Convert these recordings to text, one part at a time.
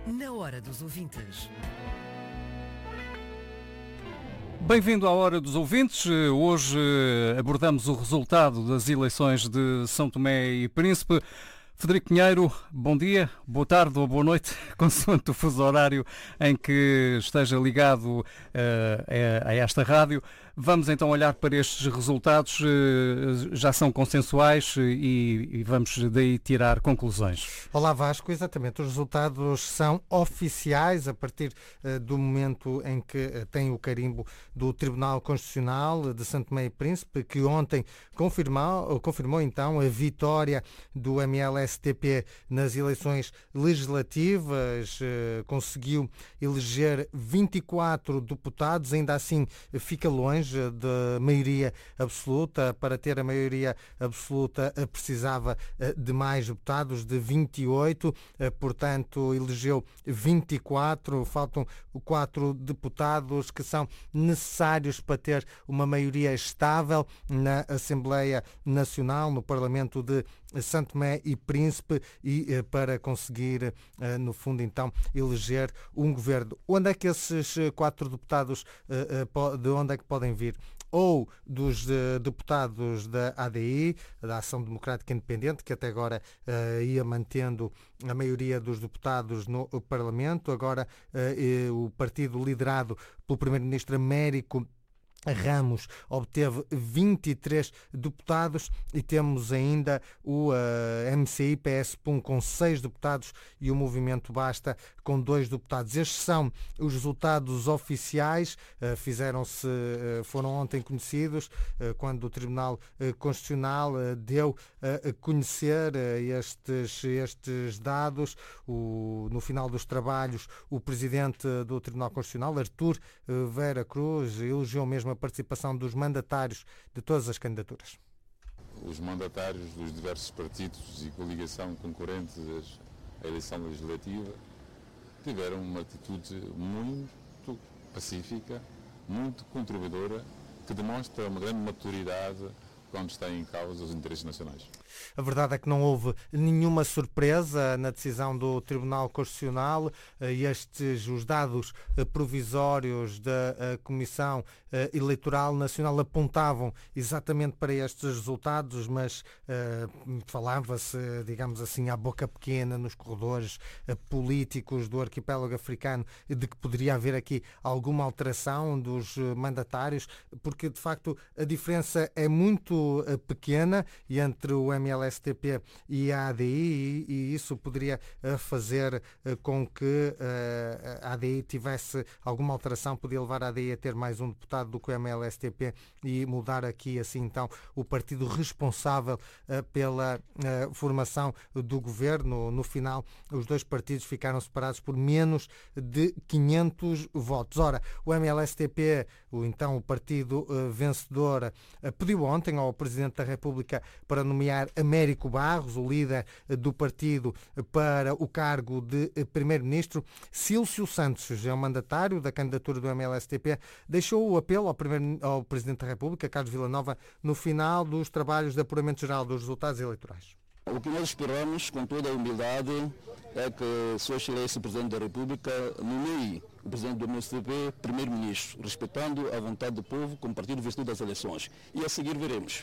Na Hora dos Ouvintes. Bem-vindo à Hora dos Ouvintes. Hoje abordamos o resultado das eleições de São Tomé e Príncipe. Frederico Pinheiro, bom dia, boa tarde ou boa noite, consoante o fuso horário em que esteja ligado a esta rádio. Vamos então olhar para estes resultados, já são consensuais e vamos daí tirar conclusões. Olá Vasco, exatamente, os resultados são oficiais a partir do momento em que tem o carimbo do Tribunal Constitucional de São Tomé e Príncipe, que ontem confirmou então a vitória do MLSTP nas eleições legislativas, conseguiu eleger 24 deputados, ainda assim fica longe da maioria absoluta. Para ter a maioria absoluta precisava de mais deputados, de 28, portanto elegeu 24, faltam 4 deputados que são necessários para ter uma maioria estável na Assembleia Nacional, no Parlamento de São Tomé e Príncipe, e para conseguir, no fundo, então, eleger um governo. Onde é que esses 4 deputados, de onde é que podem vir? Ou dos deputados da ADI, da Ação Democrática Independente, que até agora ia mantendo a maioria dos deputados no Parlamento, agora o partido liderado pelo Primeiro-Ministro Américo Ramos obteve 23 deputados, e temos ainda o MCI-PS-PUM com 6 deputados e o Movimento Basta com 2 deputados. Estes são os resultados oficiais, foram ontem conhecidos, quando o Tribunal Constitucional deu a conhecer estes dados. No final dos trabalhos, o Presidente do Tribunal Constitucional, Artur Vera Cruz, elogiou mesmo a participação dos mandatários de todas as candidaturas. Os mandatários dos diversos partidos e coligação concorrentes à eleição legislativa tiveram uma atitude muito pacífica, muito contribuidora, que demonstra uma grande maturidade quando está em causa os interesses nacionais. A verdade é que não houve nenhuma surpresa na decisão do Tribunal Constitucional. Os dados provisórios da Comissão Eleitoral Nacional apontavam exatamente para estes resultados, mas falava-se, digamos assim, à boca pequena nos corredores políticos do arquipélago africano de que poderia haver aqui alguma alteração dos mandatários, porque de facto a diferença é muito pequena entre o MLSTP e a ADI, e isso poderia fazer com que a ADI tivesse alguma alteração, podia levar a ADI a ter mais um deputado do que o MLSTP e mudar aqui assim então o partido responsável pela formação do governo. No final, os dois partidos ficaram separados por menos de 500 votos. Ora, o MLSTP, então o partido vencedor, pediu ontem ao Presidente da República para nomear Américo Barros, o líder do partido, para o cargo de Primeiro-Ministro. Silcio Santos, é o mandatário da candidatura do MLSTP, deixou o apelo ao Presidente da República, Carlos Villanova, no final dos trabalhos de apuramento geral dos resultados eleitorais. O que nós esperamos, com toda a humildade, é que Sua Excelência Presidente da República nomeie o Presidente do MLSTP Primeiro-Ministro, respeitando a vontade do povo como partido vencedor das eleições. E a seguir veremos.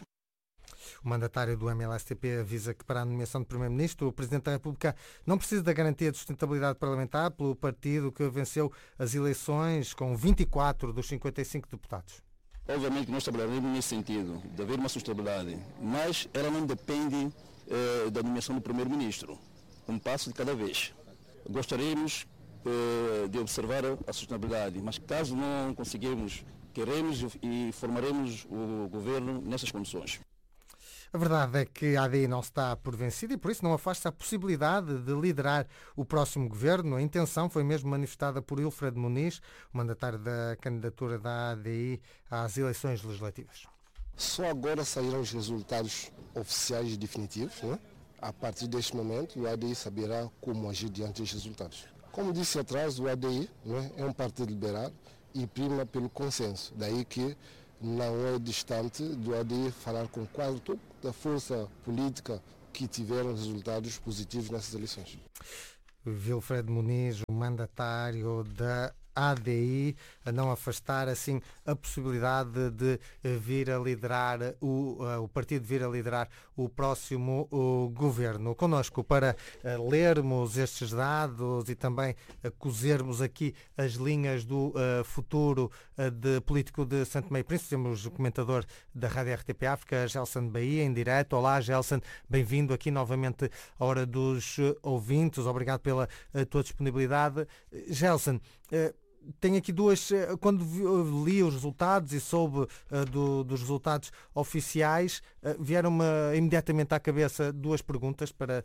O mandatário do MLSTP avisa que para a nomeação de Primeiro-Ministro, o Presidente da República não precisa da garantia de sustentabilidade parlamentar pelo partido que venceu as eleições com 24 dos 55 deputados. Obviamente que nós trabalharemos nesse sentido, de haver uma sustentabilidade, mas ela não depende da nomeação do Primeiro-Ministro. Um passo de cada vez. Gostaríamos de observar a sustentabilidade, mas caso não conseguirmos, queremos e formaremos o governo nessas condições. A verdade é que a ADI não está por vencida e por isso não afasta a possibilidade de liderar o próximo governo. A intenção foi mesmo manifestada por Wilfredo Muniz, o mandatário da candidatura da ADI às eleições legislativas. Só agora sairão os resultados oficiais e definitivos, né? A partir deste momento, o ADI saberá como agir diante dos resultados. Como disse atrás, o ADI, né, é um partido liberal e prima pelo consenso. Daí que não é distante do ADI falar com quase toda a força política que tiveram resultados positivos nessas eleições. Wilfredo Muniz, o mandatário da ADI, a não afastar assim a possibilidade de vir a liderar o partido vir a liderar o próximo governo. Connosco para lermos estes dados e também cozermos aqui as linhas do futuro político de Santo Tomé e Príncipe, temos o comentador da Rádio RTP África, Gelson Bahia, em direto. Olá, Gelson, bem-vindo aqui novamente à Hora dos Ouvintes. Obrigado pela tua disponibilidade. Gelson, tenho aqui duas. Quando li os resultados e soube dos resultados oficiais, vieram-me imediatamente à cabeça duas perguntas para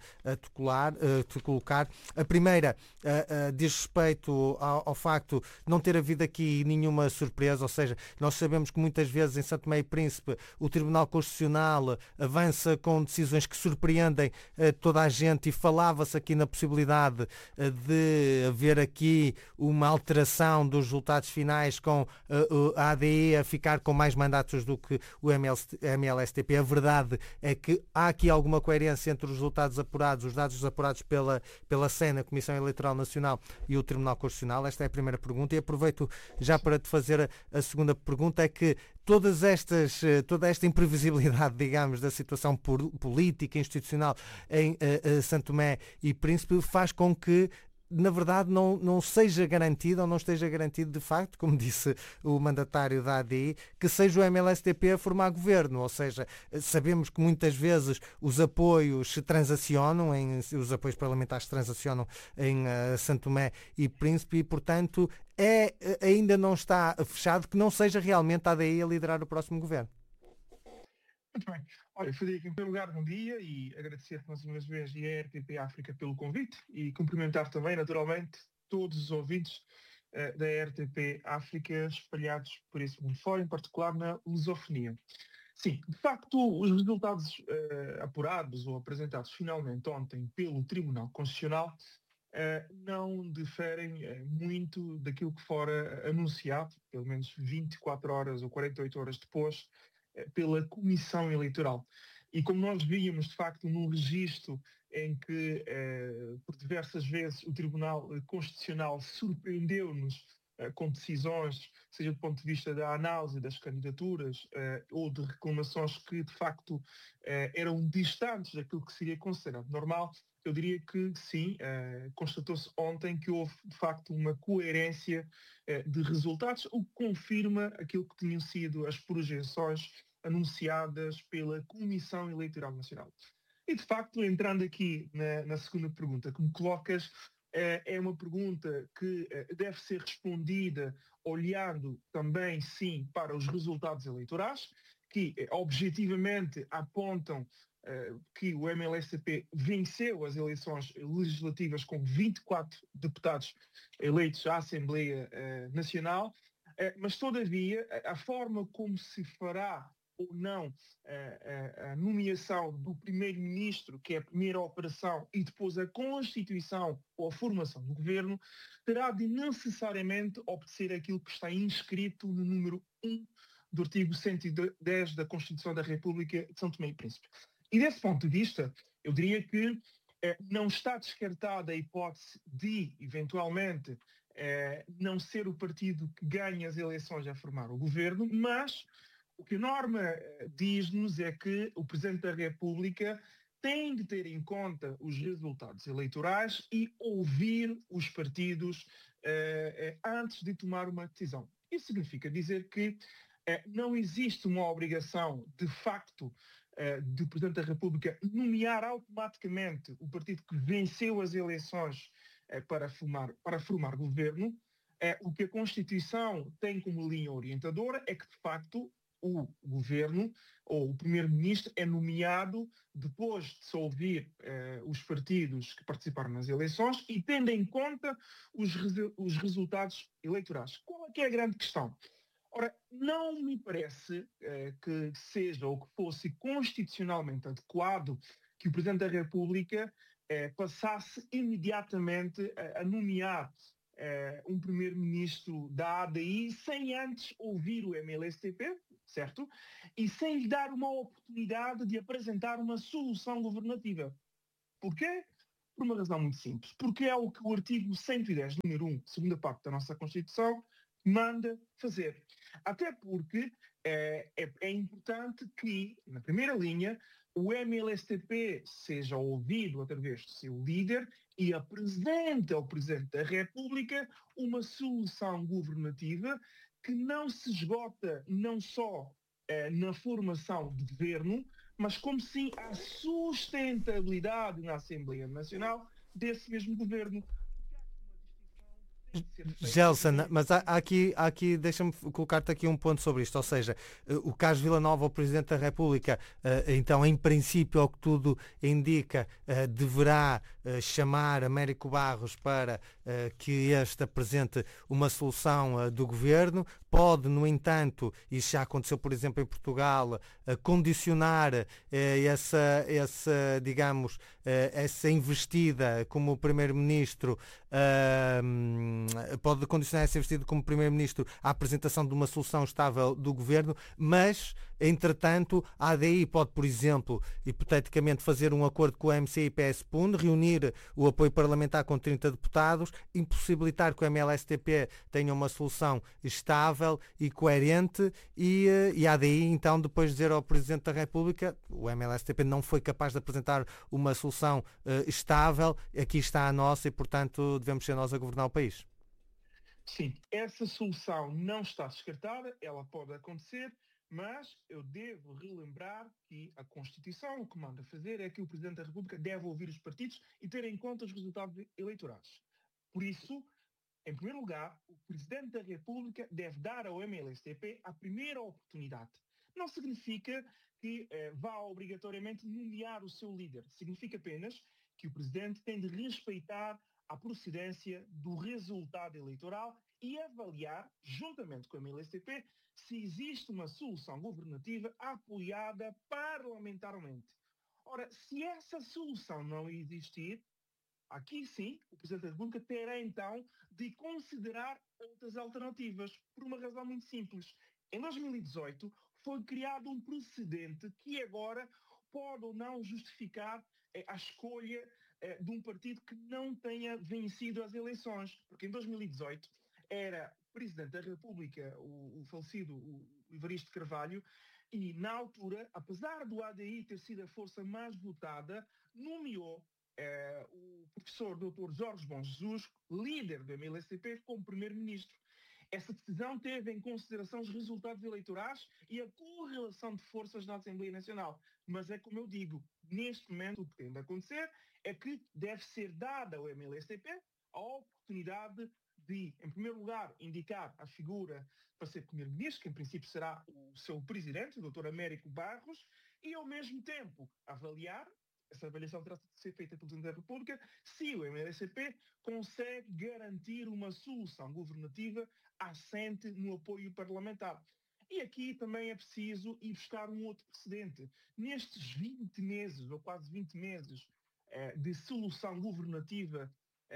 te colocar. A primeira diz respeito ao facto de não ter havido aqui nenhuma surpresa, ou seja, nós sabemos que muitas vezes em Santo Tomé e Príncipe o Tribunal Constitucional avança com decisões que surpreendem toda a gente, e falava-se aqui na possibilidade de haver aqui uma alteração dos resultados finais, com a ADI a ficar com mais mandatos do que o MLSTP. A verdade é que há aqui alguma coerência entre os resultados apurados, os dados apurados pela SENA, a Comissão Eleitoral Nacional, e o Tribunal Constitucional. Esta é a primeira pergunta, e aproveito já para te fazer a segunda pergunta. É que toda esta imprevisibilidade, digamos, da situação política e institucional em Santo Tomé e Príncipe faz com que, na verdade, não seja garantido, ou não esteja garantido de facto, como disse o mandatário da ADI, que seja o MLSTP a formar governo. Ou seja, sabemos que muitas vezes os apoios se transacionam, os apoios parlamentares se transacionam em Santo Tomé e Príncipe, e, portanto, ainda não está fechado que não seja realmente a ADI a liderar o próximo governo. Muito bem. Olha, Frederico, em primeiro lugar, bom dia, e agradecer mais uma vez a RTP África pelo convite, e cumprimentar também, naturalmente, todos os ouvintes da RTP África espalhados por esse mundo fora, em particular na lusofonia. Sim, de facto, os resultados apurados ou apresentados finalmente ontem pelo Tribunal Constitucional não diferem muito daquilo que fora anunciado, pelo menos 24 horas ou 48 horas depois, pela Comissão Eleitoral. E como nós víamos, de facto, num registro em que, por diversas vezes, o Tribunal Constitucional surpreendeu-nos com decisões, seja do ponto de vista da análise das candidaturas ou de reclamações que, de facto, eram distantes daquilo que seria considerado normal, eu diria que sim, constatou-se ontem que houve, de facto, uma coerência de resultados, o que confirma aquilo que tinham sido as projeções anunciadas pela Comissão Eleitoral Nacional. E, de facto, entrando aqui na segunda pergunta que me colocas, é uma pergunta que deve ser respondida olhando também, sim, para os resultados eleitorais, que objetivamente apontam que o MLSTP venceu as eleições legislativas com 24 deputados eleitos à Assembleia Nacional, mas, todavia, a forma como se fará ou não a nomeação do primeiro-ministro, que é a primeira operação, e depois a constituição ou a formação do governo, terá de necessariamente obedecer aquilo que está inscrito no número 1 do artigo 110 da Constituição da República de São Tomé e Príncipe. E desse ponto de vista, eu diria que não está descartada a hipótese de, eventualmente, não ser o partido que ganha as eleições a formar o governo, mas o que a norma diz-nos é que o Presidente da República tem de ter em conta os resultados eleitorais e ouvir os partidos antes de tomar uma decisão. Isso significa dizer que não existe uma obrigação, de facto, do Presidente da República nomear automaticamente o partido que venceu as eleições para formar governo. O que a Constituição tem como linha orientadora é que, de facto, o governo ou o primeiro-ministro é nomeado depois de se ouvir os partidos que participaram nas eleições e tendo em conta os resultados eleitorais. Qual é que é a grande questão? Ora, não me parece que seja ou que fosse constitucionalmente adequado que o Presidente da República passasse imediatamente a nomear um primeiro-ministro da ADI sem antes ouvir o MLSTP, certo? E sem lhe dar uma oportunidade de apresentar uma solução governativa. Porquê? Por uma razão muito simples. Porque é o que o artigo 110, número 1, segunda parte da nossa Constituição, manda fazer. Até porque é importante que, na primeira linha, o MLSTP seja ouvido através do seu líder e apresente ao Presidente da República uma solução governativa que não se esgota não só na formação de governo, mas como sim a sustentabilidade na Assembleia Nacional desse mesmo governo. Gelson, mas há aqui deixa-me colocar-te aqui um ponto sobre isto, ou seja, o Carlos Villanova, o Presidente da República, então, em princípio, ao que tudo indica, deverá chamar Américo Barros para que este apresente uma solução do Governo. Pode, no entanto, isso já aconteceu, por exemplo, em Portugal, condicionar essa investida como Primeiro-Ministro, pode condicionar essa investida como Primeiro-Ministro à apresentação de uma solução estável do Governo, mas, entretanto, a ADI pode, por exemplo, hipoteticamente fazer um acordo com o MC e PS-PUN, reunir o apoio parlamentar com 30 deputados, impossibilitar que o MLSTP tenha uma solução estável e coerente e a ADI, então, depois dizer ao Presidente da República, o MLSTP não foi capaz de apresentar uma solução estável, aqui está a nossa e, portanto, devemos ser nós a governar o país. Sim, essa solução não está descartada, ela pode acontecer, mas eu devo relembrar que a Constituição o que manda fazer é que o Presidente da República deve ouvir os partidos e ter em conta os resultados eleitorais. Por isso, em primeiro lugar, o Presidente da República deve dar ao MLSTP a primeira oportunidade. Não significa que vá obrigatoriamente nomear o seu líder. Significa apenas que o Presidente tem de respeitar a procedência do resultado eleitoral e avaliar, juntamente com o MLSTP, se existe uma solução governativa apoiada parlamentarmente. Ora, se essa solução não existir, aqui sim, o Presidente da República terá então de considerar outras alternativas, por uma razão muito simples. Em 2018 foi criado um precedente que agora pode ou não justificar a escolha de um partido que não tenha vencido as eleições. Porque em 2018 era Presidente da República, o falecido o Evaristo Carvalho, e na altura, apesar do ADI ter sido a força mais votada, nomeou o professor Dr. Jorge Bom Jesus, líder do MLSTP, como primeiro-ministro. Essa decisão teve em consideração os resultados eleitorais e a correlação de forças na Assembleia Nacional. Mas é como eu digo, neste momento o que tem de acontecer é que deve ser dada ao MLSTP a oportunidade de, em primeiro lugar, indicar a figura para ser primeiro-ministro, que em princípio será o seu presidente, o Dr. Américo Barros, e ao mesmo tempo avaliar, essa avaliação terá de ser feita pelo Presidente da República, se o MLSTP consegue garantir uma solução governativa assente no apoio parlamentar. E aqui também é preciso ir buscar um outro precedente. Nestes 20 meses, ou quase 20 meses, de solução governativa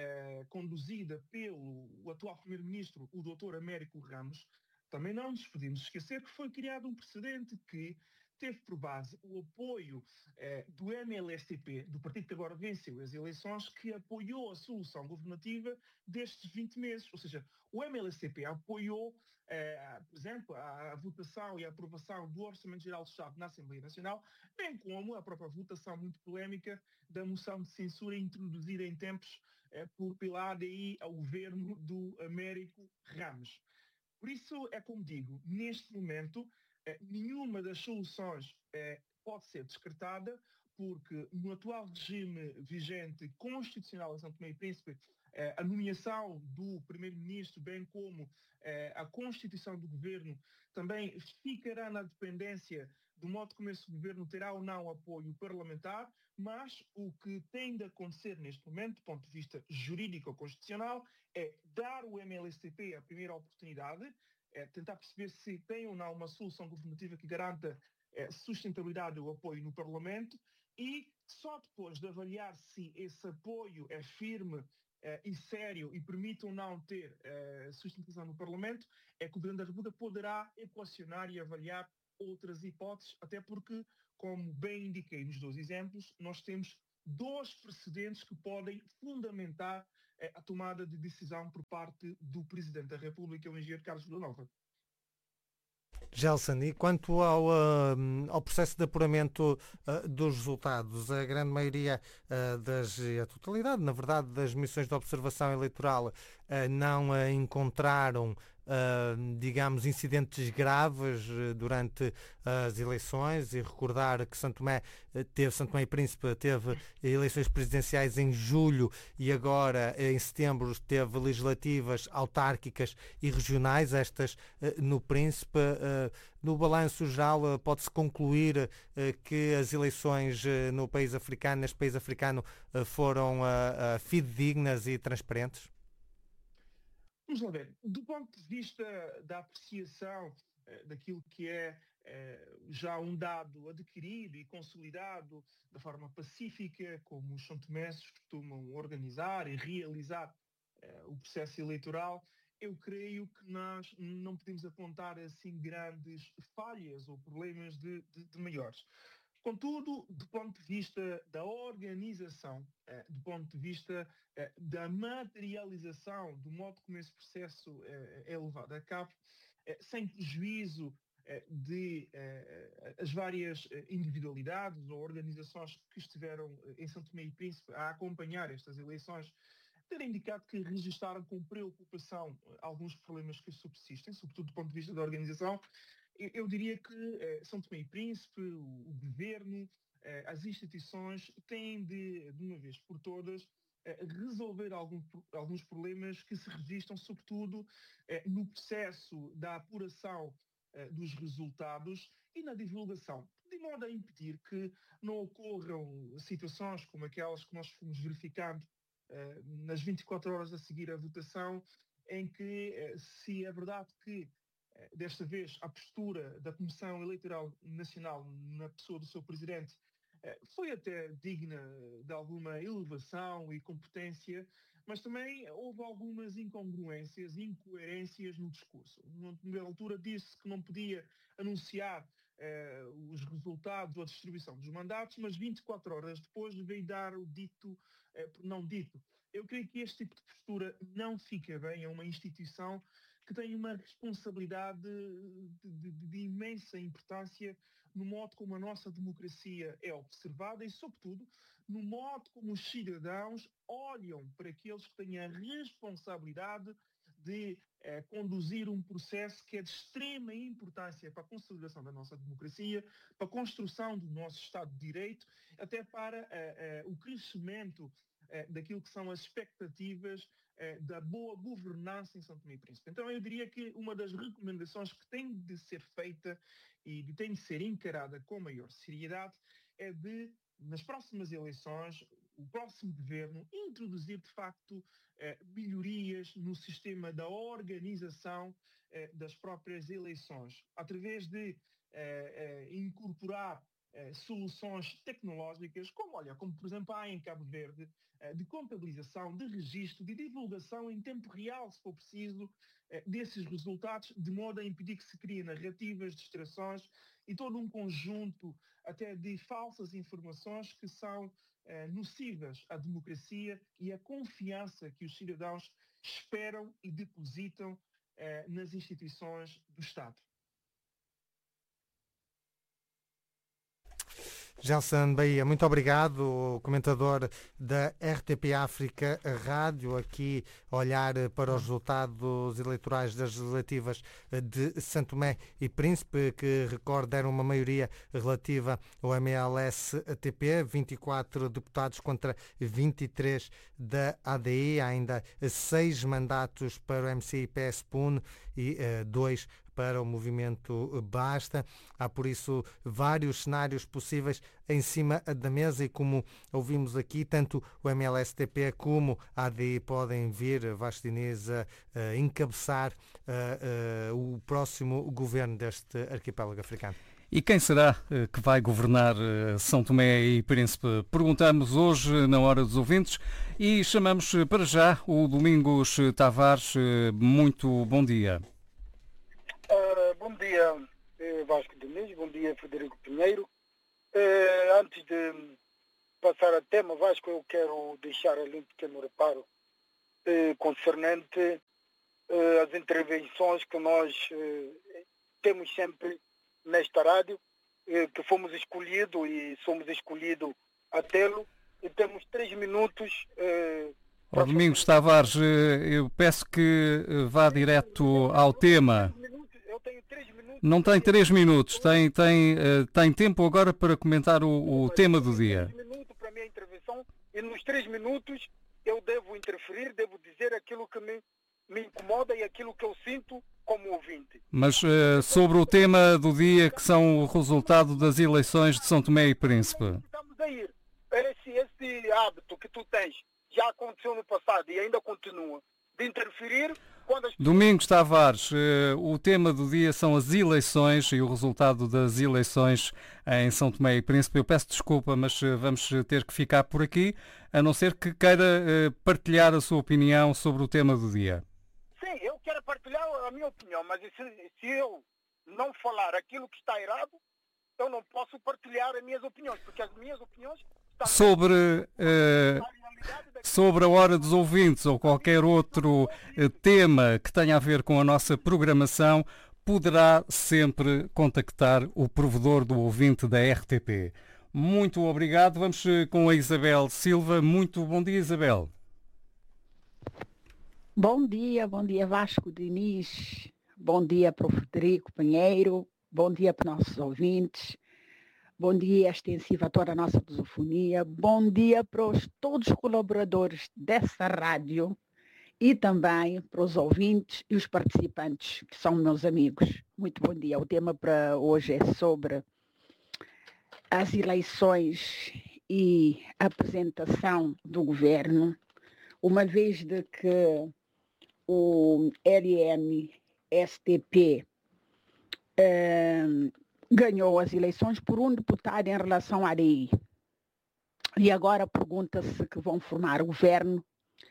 conduzida pelo atual Primeiro-Ministro, o Dr. Américo Ramos, também não nos podemos esquecer que foi criado um precedente que teve por base o apoio do MLSTP, do partido que agora venceu as eleições, que apoiou a solução governativa destes 20 meses. Ou seja, o MLSTP apoiou, por exemplo, a votação e a aprovação do Orçamento Geral do Estado na Assembleia Nacional, bem como a própria votação muito polémica da moção de censura introduzida em tempos pela ADI ao governo do Américo Ramos. Por isso, é como digo, neste momento, nenhuma das soluções pode ser descartada, porque no atual regime vigente constitucional em São Tomé e Príncipe, a nomeação do Primeiro-Ministro, bem como a constituição do Governo, também ficará na dependência do modo como esse Governo terá ou não apoio parlamentar, mas o que tem de acontecer neste momento, do ponto de vista jurídico-constitucional, é dar ao MLSTP a primeira oportunidade, tentar perceber se tem ou não uma solução governativa que garanta sustentabilidade ou apoio no Parlamento, e só depois de avaliar se esse apoio é firme e sério e permite ou não ter sustentação no Parlamento, é que o Presidente da República poderá equacionar e avaliar outras hipóteses, até porque, como bem indiquei nos dois exemplos, nós temos dois precedentes que podem fundamentar a tomada de decisão por parte do Presidente da República, o engenheiro Carlos Villanova. Gelson, e quanto ao processo de apuramento dos resultados, a grande maioria a totalidade, na verdade, das missões de observação eleitoral não encontraram, digamos, incidentes graves durante as eleições, e recordar que Santo Tomé e Príncipe teve eleições presidenciais em julho e agora em setembro teve legislativas, autárquicas e regionais, estas no Príncipe. No balanço geral, pode-se concluir que as eleições neste país africano, foram fidedignas e transparentes? Vamos lá ver. Do ponto de vista da apreciação daquilo que é já um dado adquirido e consolidado da forma pacífica, como os santomenses costumam organizar e realizar o processo eleitoral, eu creio que nós não podemos apontar assim grandes falhas ou problemas de maiores. Contudo, do ponto de vista da organização, do ponto de vista da materialização, do modo como esse processo é levado a cabo, sem prejuízo de as várias individualidades ou organizações que estiveram em São Tomé e Príncipe a acompanhar estas eleições, terem indicado que registaram com preocupação alguns problemas que subsistem, sobretudo do ponto de vista da organização. Eu diria que São Tomé e Príncipe, o governo, as instituições têm de uma vez por todas, resolver alguns problemas que se registram, sobretudo, no processo da apuração dos resultados e na divulgação, de modo a impedir que não ocorram situações como aquelas que nós fomos verificando nas 24 horas a seguir à votação, em que, se é verdade que desta vez a postura da Comissão Eleitoral Nacional na pessoa do seu Presidente foi até digna de alguma elevação e competência, mas também houve algumas incongruências e incoerências no discurso. Na altura disse que não podia anunciar os resultados ou a distribuição dos mandatos, mas 24 horas depois veio dar o dito por não dito. Eu creio que este tipo de postura não fica bem a uma instituição que tem uma responsabilidade de imensa importância no modo como a nossa democracia é observada e, sobretudo, no modo como os cidadãos olham para aqueles que têm a responsabilidade de conduzir um processo que é de extrema importância para a consolidação da nossa democracia, para a construção do nosso Estado de Direito, até para o crescimento daquilo que são as expectativas da boa governança em São Tomé e Príncipe. Então eu diria que uma das recomendações que tem de ser feita e tem de ser encarada com maior seriedade é de, nas próximas eleições, o próximo governo introduzir de facto melhorias no sistema da organização das próprias eleições, através de incorporar soluções tecnológicas, como por exemplo há em Cabo Verde, de contabilização, de registro, de divulgação em tempo real, se for preciso, desses resultados, de modo a impedir que se criem narrativas, distrações e todo um conjunto até de falsas informações que são nocivas à democracia e à confiança que os cidadãos esperam e depositam nas instituições do Estado. Gelson Bahia, muito obrigado, comentador da RTP África Rádio, aqui a olhar para os resultados eleitorais das legislativas de São Tomé e Príncipe, que recordo deram uma maioria relativa ao MLS-ATP, 24 deputados contra 23 da ADI, há ainda 6 mandatos para o MCI-PS-PUN e 2 para o movimento Basta. Há, por isso, vários cenários possíveis em cima da mesa e, como ouvimos aqui, tanto o MLS-TP como a ADI podem vir, Vasco Diniz, a encabeçar o próximo governo deste arquipélago africano. E quem será que vai governar São Tomé e Príncipe? Perguntamos hoje na Hora dos Ouvintes e chamamos para já o Domingos Tavares. Muito bom dia. Bom dia, Vasco Diniz, bom dia, Frederico Pinheiro. Antes de passar a tema, Vasco, eu quero deixar ali um pequeno reparo concernente às intervenções que nós temos sempre nesta rádio, que fomos escolhidos e somos escolhidos a tê-lo, e temos 3 minutos. Domingos Tavares, eu peço que vá direto ao tema. Eu tenho 3 minutos. Não tem 3 minutos, tem tempo agora para comentar o tema do dia. 3 minutos para a minha intervenção, e nos 3 minutos eu devo interferir, devo dizer aquilo que me incomoda e aquilo que eu sinto como ouvinte. Mas sobre o tema do dia, que são o resultado das eleições de São Tomé e Príncipe. Estamos a ir. Esse hábito que tu tens já aconteceu no passado e ainda continua de interferir quando as... Domingos Tavares, o tema do dia são as eleições e o resultado das eleições em São Tomé e Príncipe. Eu peço desculpa, mas vamos ter que ficar por aqui, a não ser que queira partilhar a sua opinião sobre o tema do dia. Sim, eu quero partilhar a minha opinião, mas se eu não falar aquilo que está errado, eu não posso partilhar as minhas opiniões, porque as minhas opiniões estão... Sobre a Hora dos Ouvintes ou qualquer outro tema que tenha a ver com a nossa programação, poderá sempre contactar o provedor do ouvinte da RTP. Muito obrigado. Vamos com a Isabel Silva. Muito bom dia, Isabel. Bom dia Vasco Diniz, bom dia para o Frederico Pinheiro, bom dia para os nossos ouvintes, bom dia extensiva a toda a nossa lusofonia, bom dia para todos os colaboradores dessa rádio e também para os ouvintes e os participantes, que são meus amigos. Muito bom dia. O tema para hoje é sobre as eleições e a apresentação do governo, uma vez de que o LMSTP ganhou as eleições por um deputado em relação à ADI. E agora pergunta-se que vão formar o governo.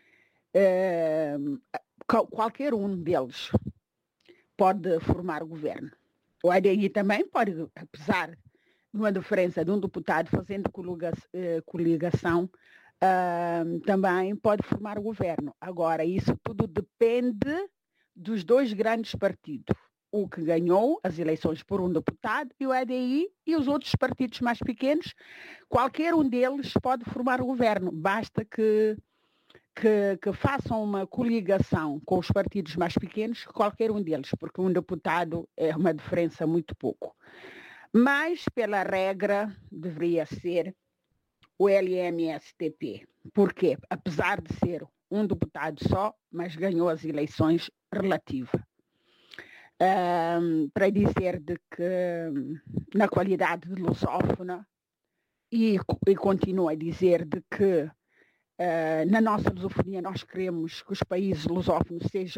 Qualquer um deles pode formar o governo. O ADI também pode, apesar de uma diferença de um deputado fazendo coligação, também pode formar o governo. Agora, isso tudo depende dos 2 grandes partidos. O que ganhou as eleições por um deputado e o ADI, e os outros partidos mais pequenos, qualquer um deles pode formar o governo. Basta que façam uma coligação com os partidos mais pequenos, qualquer um deles, porque um deputado é uma diferença muito pouco. Mas, pela regra, deveria ser o LMSTP. Por quê? Apesar de ser um deputado só, mas ganhou as eleições relativas. Para dizer de que, na qualidade de lusófona, e continuo a dizer de que na nossa lusofonia nós queremos que os países lusófonos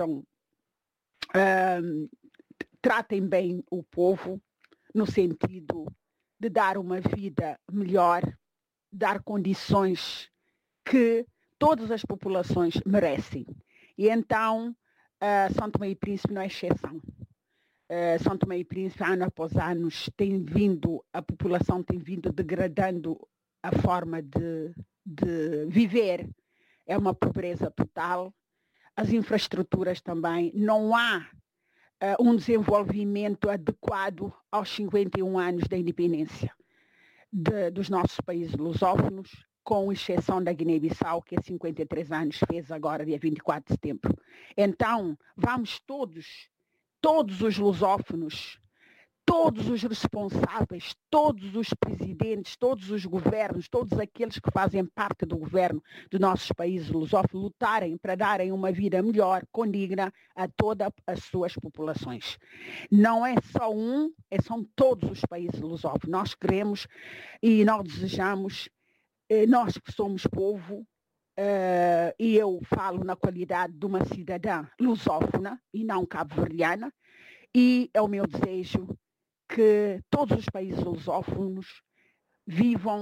tratem bem o povo, no sentido de dar uma vida melhor, dar condições que todas as populações merecem. E então, São Tomé e Príncipe não é exceção. São Tomé e Príncipe, ano após ano, a população tem vindo degradando a forma de viver. É uma pobreza total. As infraestruturas também. Não há um desenvolvimento adequado aos 51 anos da independência dos nossos países lusófonos, com exceção da Guiné-Bissau, que há 53 anos fez agora, dia 24 de setembro. Então, vamos todos os lusófonos, todos os responsáveis, todos os presidentes, todos os governos, todos aqueles que fazem parte do governo dos nossos países lusófonos, lutarem para darem uma vida melhor, condigna a todas as suas populações. Não é só são todos os países lusófonos. Nós queremos e nós desejamos, nós que somos povo, e eu falo na qualidade de uma cidadã lusófona e não cabo-verdiana, e é o meu desejo que todos os países lusófonos vivam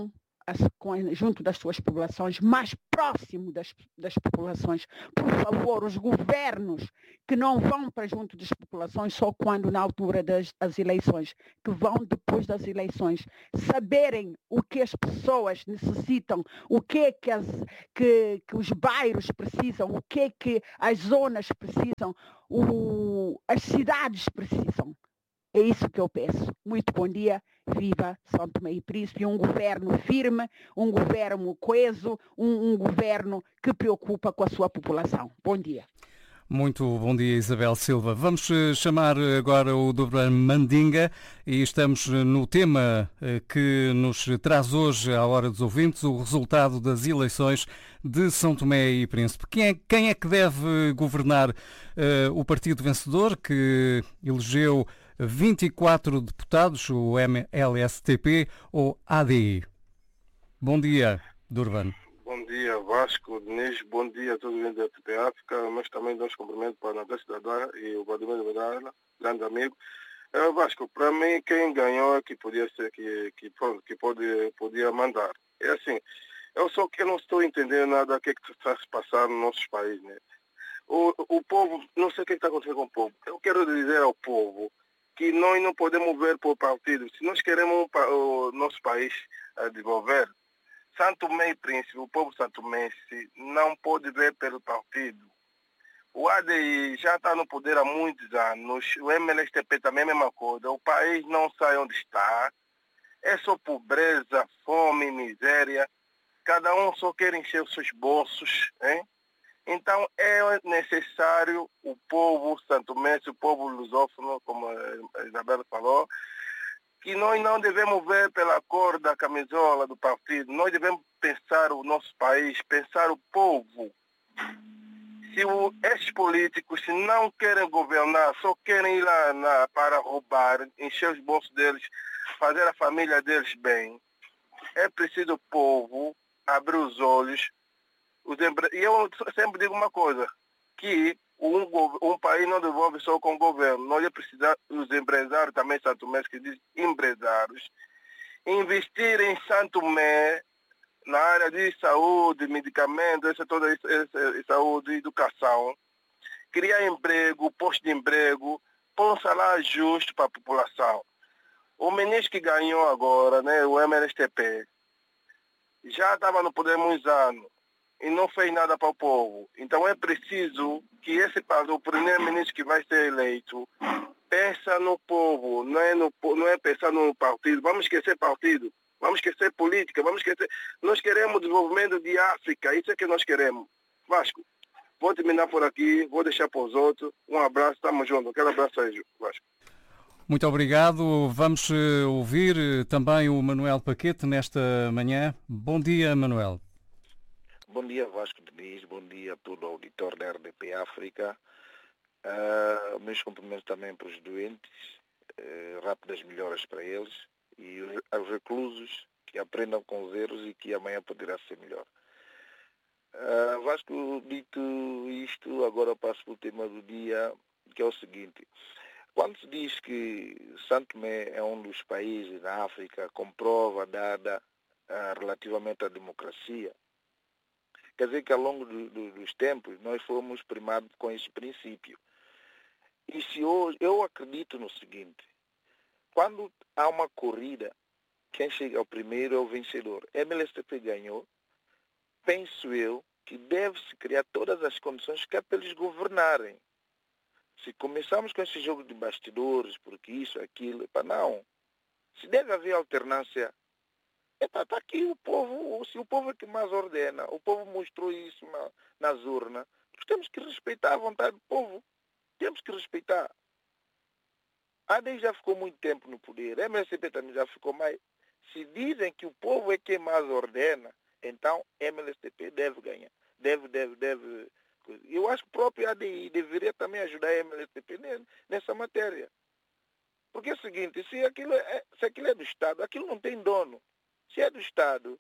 junto das suas populações, mais próximo das populações. Por favor, os governos que não vão para junto das populações só quando na altura das eleições, que vão depois das eleições, saberem o que as pessoas necessitam, o que é que os bairros precisam, o que é que as zonas precisam, as cidades precisam. É isso que eu peço. Muito bom dia, viva São Tomé e Príncipe, e um governo firme, um governo coeso, um governo que preocupa com a sua população. Bom dia. Muito bom dia, Isabel Silva. Vamos chamar agora o Dr. Mandinga e estamos no tema que nos traz hoje, à hora dos ouvintes, o resultado das eleições de São Tomé e Príncipe. Quem é que deve governar o partido vencedor, que elegeu 24 deputados, o MLSTP ou ADI? Bom dia, Durban. Bom dia, Vasco, Diniz, bom dia a todos os da TP África, mas também damos cumprimento para a Natália Cidadã e o Vladimir Vedala, grande amigo. Vasco, para mim, quem ganhou é que podia ser, podia mandar. É assim, eu não estou entendendo nada do que está a se passar no nosso país, né? O povo, não sei o que está acontecendo com o povo. Eu quero dizer ao povo que nós não podemos ver por partido. Se nós queremos o nosso país desenvolver, Santo Tomé e Príncipe, o povo santomense, não pode ver pelo partido. O ADI já está no poder há muitos anos, o MLSTP também é a mesma coisa, o país não sabe onde está, é só pobreza, fome, miséria, cada um só quer encher os seus bolsos, hein? Então é necessário o povo santomense, o povo lusófono, como a Isabela falou, que nós não devemos ver pela cor da camisola do partido, nós devemos pensar o nosso país, pensar o povo. Se esses políticos se não querem governar, só querem ir lá para roubar, encher os bolsos deles, fazer a família deles bem, é preciso o povo abrir os olhos. E eu sempre digo uma coisa, que um país não desenvolve só com o governo. Nós precisamos, os empresários também, Santo Tomé, que diz empresários, investir em Santo Tomé na área de saúde, medicamentos, toda saúde, educação, criar emprego, posto de emprego, pôr um salário justo para a população. O ministro que ganhou agora, né, o MLSTP, já estava no poder há muitos anos e não fez nada para o povo. Então é preciso que o primeiro-ministro que vai ser eleito pensa no povo, não é pensar no partido. Vamos esquecer partido, vamos esquecer política, nós queremos desenvolvimento de África, isso é que nós queremos. Vasco, vou terminar por aqui, vou deixar para os outros. Um abraço, estamos juntos. Aquele abraço aí, Vasco. Muito obrigado. Vamos ouvir também o Manuel Paquete nesta manhã. Bom dia, Manuel. Bom dia, Vasco Diniz. Bom dia a todo o auditor da RDP África. Meus cumprimentos também para os doentes. Rápidas melhoras para eles. E aos reclusos que aprendam com os erros e que amanhã poderá ser melhor. Vasco, dito isto, agora passo para o tema do dia, que é o seguinte. Quando se diz que Santo Tomé é um dos países da África com prova dada relativamente à democracia, quer dizer que ao longo dos tempos nós fomos primados com esse princípio. E se hoje, eu acredito no seguinte, quando há uma corrida, quem chega ao primeiro é o vencedor. MLSTP ganhou, penso eu que deve-se criar todas as condições que é para eles governarem. Se começarmos com esse jogo de bastidores, porque isso, aquilo, não. Se deve haver alternância, está aqui o povo, se o povo é que mais ordena, o povo mostrou isso nas urnas, nós temos que respeitar a vontade do povo. Temos que respeitar. A ADI já ficou muito tempo no poder, a MLSTP também já ficou mais. Se dizem que o povo é quem mais ordena, então MLSTP deve ganhar. Deve. Eu acho que o próprio ADI deveria também ajudar a MLSTP nessa matéria. Porque é o seguinte, se aquilo é do Estado, aquilo não tem dono. Se é do Estado,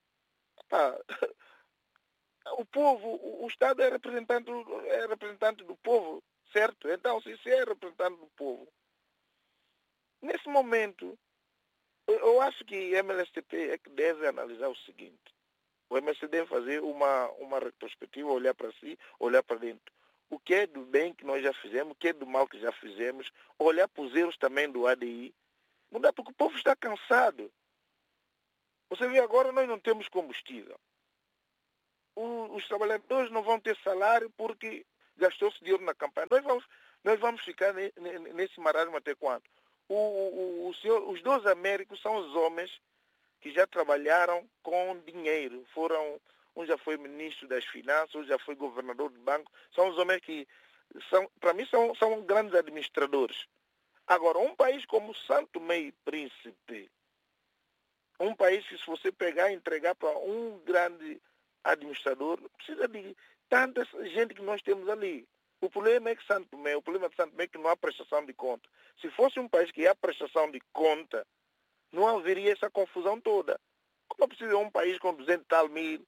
o povo, o Estado é representante do povo, certo? Então, se é representante do povo, nesse momento, Eu acho que o MLSTP é que deve analisar o seguinte. O MLSTP deve fazer uma retrospectiva, olhar para si, olhar para dentro. O que é do bem que nós já fizemos, o que é do mal que já fizemos, olhar para os erros também do ADI. Mudar porque o povo está cansado. Você vê agora, nós não temos combustível. Os trabalhadores não vão ter salário porque gastou-se dinheiro na campanha. Nós vamos ficar nesse marasmo até quando? Os 2 Américos são os homens que já trabalharam com dinheiro. Um já foi ministro das finanças, um já foi governador do banco. São os homens que, para mim, são grandes administradores. Agora, um país como Santo Tomé e Príncipe, um país que se você pegar e entregar para um grande administrador, não precisa de tanta gente que nós temos ali. O problema de Santo Tomé é que não há prestação de conta. Se fosse um país que há prestação de conta, não haveria essa confusão toda. Como é possível um país com 200 tal mil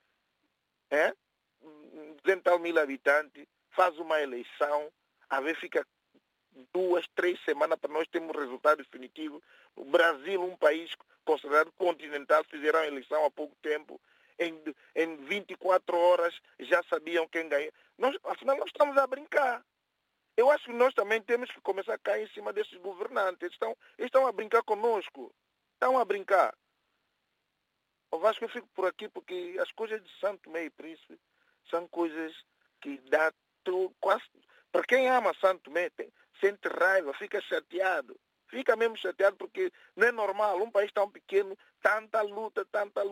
habitantes, faz uma eleição, a ver fica 2, 3 semanas para nós termos um resultado definitivo. O Brasil, um país considerado continental, fizeram a eleição há pouco tempo. Em 24 horas já sabiam quem ganhou. Afinal, nós estamos a brincar. Eu acho que nós também temos que começar a cair em cima desses governantes. Eles estão a brincar conosco. Estão a brincar. Eu acho que eu fico por aqui porque as coisas de Santo Tomé e Príncipe são coisas que dá quase... Para quem ama Santo Tomé, sente raiva, fica chateado. Fica mesmo chateado porque não é normal. Um país tão pequeno, tanta luta.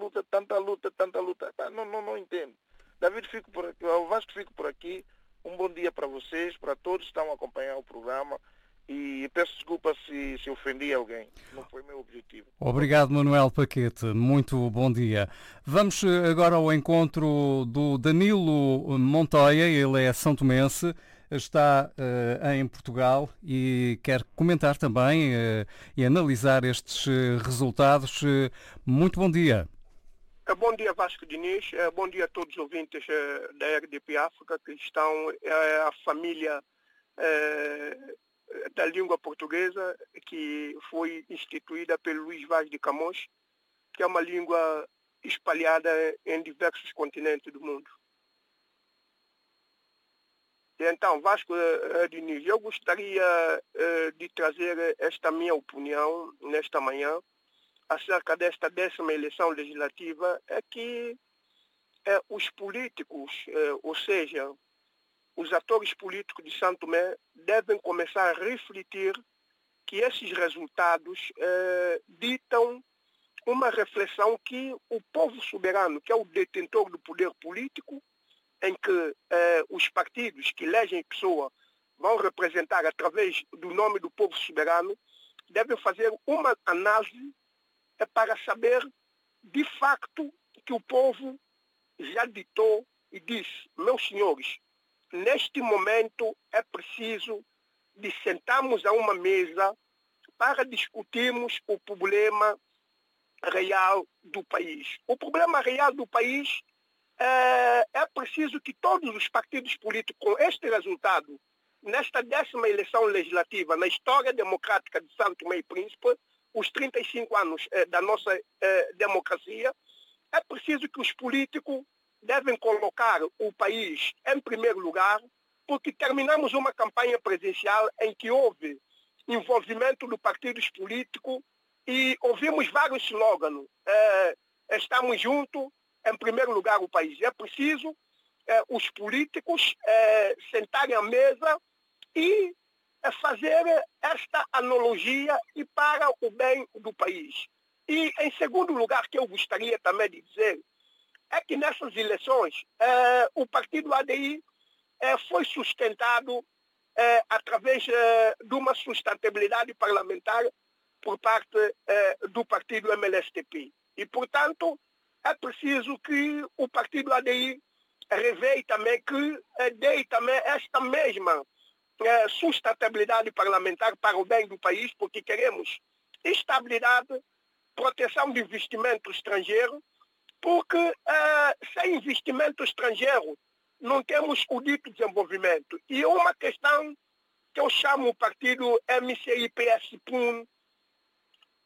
Não entendo. David, fico por aqui. O Vasco, fico por aqui. Um bom dia para vocês, para todos que estão a acompanhar o programa. E peço desculpa se ofendi alguém. Não foi meu objetivo. Obrigado, Manuel Paquete. Muito bom dia. Vamos agora ao encontro do Danilo Montoya. Ele é são-tomense, está em Portugal e quer comentar também e analisar estes resultados. Muito bom dia. Bom dia, Vasco Diniz. Bom dia a todos os ouvintes da RDP África que estão, a família da língua portuguesa que foi instituída pelo Luís Vaz de Camões, que é uma língua espalhada em diversos continentes do mundo. Então, Vasco Diniz, eu gostaria de trazer esta minha opinião nesta manhã acerca desta 10ª eleição legislativa, é que os políticos, ou seja, os atores políticos de Santo Tomé devem começar a refletir que esses resultados ditam uma reflexão que o povo soberano, que é o detentor do poder político, em que os partidos que elegem pessoa vão representar através do nome do povo soberano, devem fazer uma análise para saber, de facto, que o povo já ditou e disse: meus senhores, neste momento é preciso de sentarmos a uma mesa para discutirmos o problema real do país. O problema real do país é preciso que todos os partidos políticos, com este resultado, nesta 10ª eleição legislativa, na história democrática de Santo Tomé e Príncipe, os 35 anos da nossa democracia, é preciso que os políticos devem colocar o país em primeiro lugar, porque terminamos uma campanha presidencial em que houve envolvimento de partidos políticos e ouvimos vários slogans. Estamos juntos, em primeiro lugar o país. É preciso os políticos sentarem à mesa e fazer esta analogia e para o bem do país. E, em segundo lugar, que eu gostaria também de dizer, é que nessas eleições o partido ADI foi sustentado através de uma sustentabilidade parlamentar por parte do partido MLSTP. E, portanto, é preciso que o partido ADI reveie também, que dê também esta mesma sustentabilidade parlamentar para o bem do país, porque queremos estabilidade, proteção de investimento estrangeiro, porque sem investimento estrangeiro não temos o dito desenvolvimento. E uma questão que eu chamo o partido MCI-PS-PUN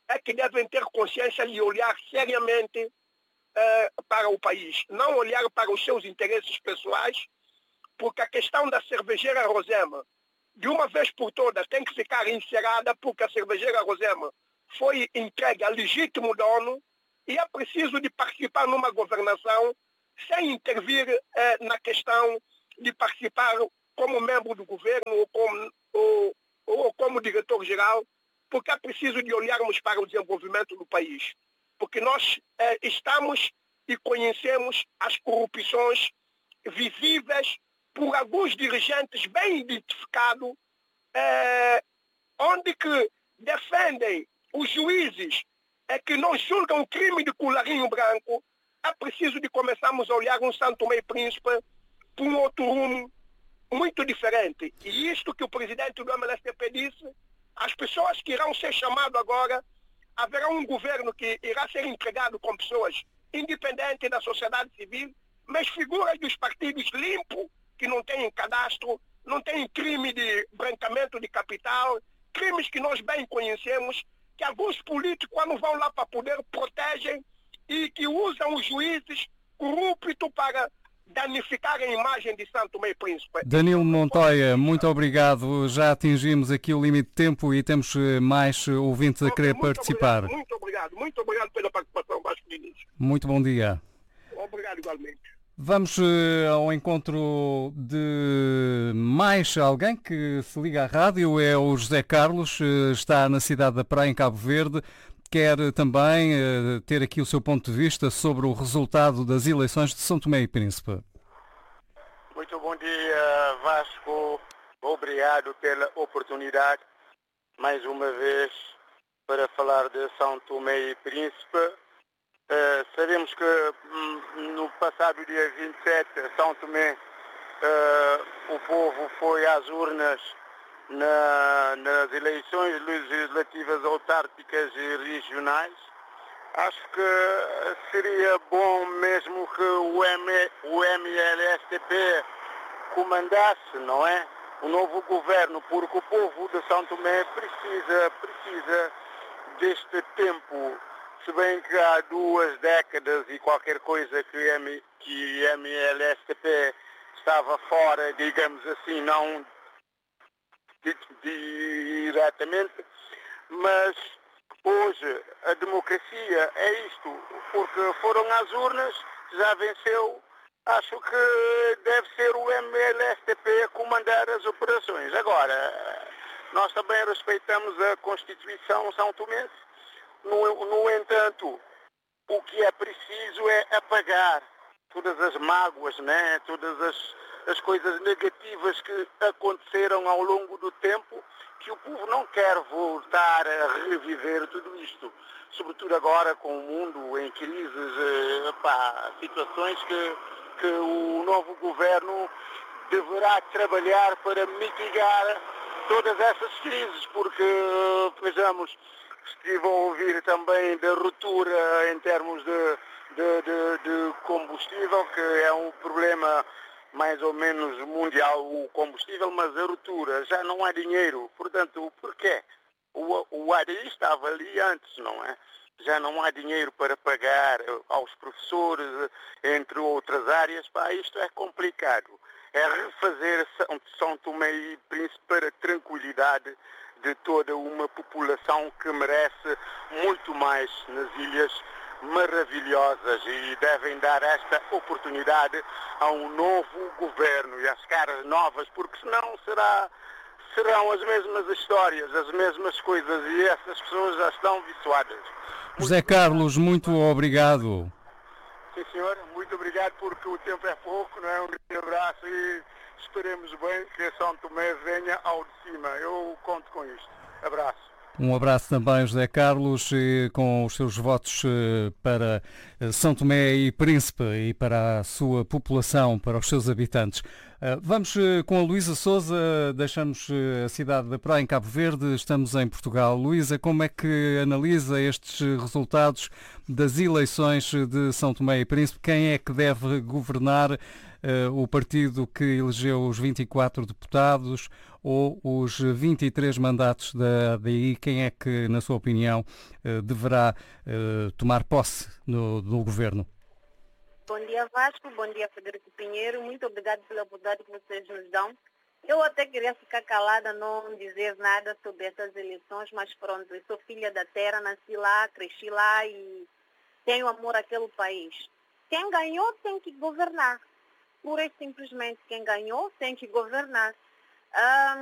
é que devem ter consciência e olhar seriamente para o país. Não olhar para os seus interesses pessoais, porque a questão da cervejeira Rosema, de uma vez por todas, tem que ficar encerrada, porque a cervejeira Rosema foi entregue a legítimo dono e é preciso de participar numa governação sem intervir na questão de participar como membro do governo ou como diretor-geral, porque é preciso de olharmos para o desenvolvimento do país. Porque nós estamos e conhecemos as corrupções visíveis por alguns dirigentes bem identificados, onde que defendem os juízes que não julgam crime de colarinho branco. É preciso de começarmos a olhar um São Tomé e Príncipe por um outro rumo muito diferente. E isto que o presidente do MLSTP disse, as pessoas que irão ser chamadas agora, haverá um governo que irá ser entregado com pessoas independentes da sociedade civil, mas figuras dos partidos limpos, que não têm cadastro, não têm crime de branqueamento de capital, crimes que nós bem conhecemos, que alguns políticos, quando vão lá para poder, protegem e que usam os juízes corruptos para danificar a imagem de São Tomé e Príncipe. Danilo Montoya, muito obrigado. Já atingimos aqui o limite de tempo e temos mais ouvintes a querer participar. Muito obrigado pela participação, Vasco Diniz. Muito bom dia. Obrigado igualmente. Vamos ao encontro de mais alguém que se liga à rádio, é o José Carlos, está na cidade da Praia, em Cabo Verde, quer também ter aqui o seu ponto de vista sobre o resultado das eleições de São Tomé e Príncipe. Muito bom dia, Vasco. Obrigado pela oportunidade, mais uma vez, para falar de São Tomé e Príncipe. Sabemos que no passado dia 27, São Tomé, o povo foi às urnas nas eleições legislativas autárquicas e regionais. Acho que seria bom mesmo que o MLSTP comandasse, não é? O novo governo, porque o povo de São Tomé precisa deste tempo. Se bem que há 2 décadas e qualquer coisa que MLSTP estava fora, digamos assim, não diretamente, mas hoje a democracia é isto, porque foram às urnas, já venceu, acho que deve ser o MLSTP a comandar as operações. Agora, nós também respeitamos a Constituição São Tomense. No entanto, o que é preciso é apagar todas as mágoas, né? Todas as coisas negativas que aconteceram ao longo do tempo, que o povo não quer voltar a reviver tudo isto. Sobretudo agora com o mundo em crises, situações que o novo governo deverá trabalhar para mitigar todas essas crises, porque, vejamos, estive a ouvir também da ruptura em termos de combustível, que é um problema mais ou menos mundial, o combustível, mas a ruptura, já não há dinheiro. Portanto, porquê? O ADI estava ali antes, não é? Já não há dinheiro para pagar aos professores, entre outras áreas. Isto é complicado. É refazer São Tomé e Príncipe para a tranquilidade de toda uma população que merece muito mais nas ilhas maravilhosas, e devem dar esta oportunidade a um novo governo e às caras novas, porque senão serão as mesmas histórias, as mesmas coisas, e essas pessoas já estão viciadas. José Carlos, muito obrigado. Sim, senhor, muito obrigado, porque o tempo é pouco, não é? Um grande abraço e esperemos bem que São Tomé venha ao de cima. Eu conto com isto. Abraço. Um abraço também, José Carlos, com os seus votos para São Tomé e Príncipe e para a sua população, para os seus habitantes. Vamos com a Luísa Sousa, deixamos a cidade da Praia, em Cabo Verde, estamos em Portugal. Luísa, como é que analisa estes resultados das eleições de São Tomé e Príncipe? Quem é que deve governar o partido que elegeu os 24 deputados ou os 23 mandatos da ADI? Quem é que, na sua opinião, deverá tomar posse no governo? Bom dia, Vasco. Bom dia, Frederico Pinheiro. Muito obrigado pela oportunidade que vocês nos dão. Eu até queria ficar calada, não dizer nada sobre essas eleições, mas pronto, eu sou filha da terra, nasci lá, cresci lá e tenho amor àquele país. Quem ganhou tem que governar. Pura e simplesmente, quem ganhou tem que governar.